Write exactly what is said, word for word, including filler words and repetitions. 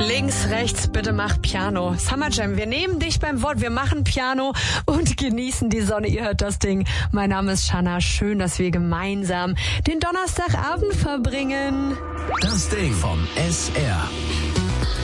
Links, rechts, bitte mach Piano. Summer Jam, wir nehmen dich beim Wort, wir machen Piano und genießen die Sonne. Ihr hört das Ding. Mein Name ist Shanna. Schön, dass wir gemeinsam den Donnerstagabend verbringen. Das Ding vom S R.